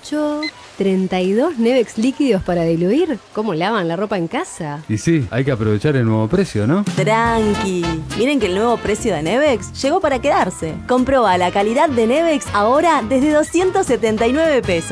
18, 32 Nevex líquidos para diluir. ¿Cómo lavan la ropa en casa? Y sí, hay que aprovechar el nuevo precio, ¿no? Tranqui. Miren que el nuevo precio de Nevex llegó para quedarse. Comproba la calidad de Nevex ahora desde 279 pesos.